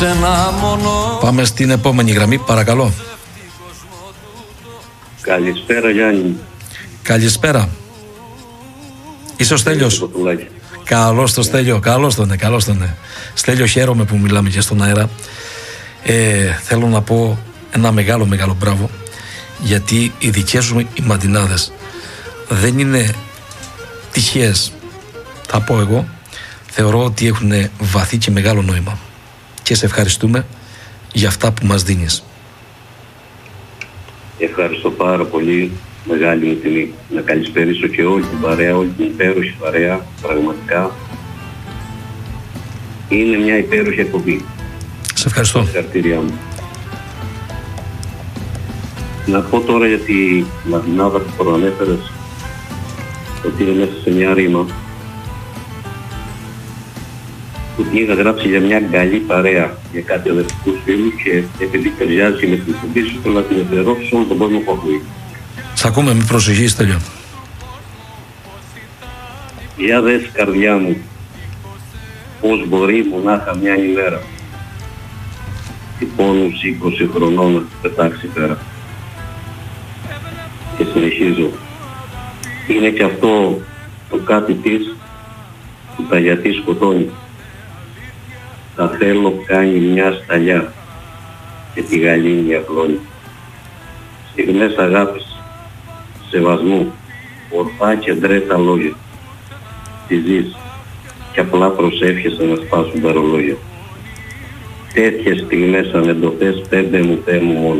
Πάμε στην επόμενη γραμμή, παρακαλώ. Καλησπέρα Γιάννη. Καλησπέρα. Είσαι ο Στέλιος? Καλώς το Στέλιο, καλώς τον είναι. Στέλιο, χαίρομαι που μιλάμε και στον αέρα. Θέλω να πω ένα μεγάλο μπράβο, γιατί οι δικές μου οι μαντινάδες δεν είναι τυχαίες, θα πω εγώ. Θεωρώ ότι έχουν βαθύ και μεγάλο νόημα και σε ευχαριστούμε για αυτά που μας δίνεις. Ευχαριστώ πάρα πολύ, μεγάλη μου τιμή. Να καλησπερίσω και όλη την παρέα, όλη την υπέροχη παρέα, πραγματικά. Είναι μια υπέροχη εκπομπή. Σε ευχαριστώ. Συγχαρητήριά μου. Να πω τώρα για τη μαντινάδα που προανέφερες, ότι είναι μέσα σε μια ρήμα που την είχα γράψει για μια καλή παρέα, για κάτι αδερφικούς φίλους, και επειδή ταιριάζει με την εκπομπή σου, θέλω να την εφερώ σε όλο τον κόσμο που ακούει. Σ' ακούμε με προσοχή, Στέλιο. Για δες, καρδιά μου, πώς μπορεί μονάχα μια ημέρα τι πόνους 20 χρονών να πετάξει πέρα. Και συνεχίζω. Είναι και αυτό το κάτι της που τα γιατί σκοτώνει. Τα θέλω κάνει μια σταλιά και τη γαλήνη απλώνει. Στιγμές αγάπης, σεβασμού, ορθά και ντρέτα λόγια. Τη ζεις και απλά προσεύχεσαι να σπάσουν τα ρολόγια. Τέτοιες στιγμές ανεντοχές πέμπε μου Θεέ μου μόνο.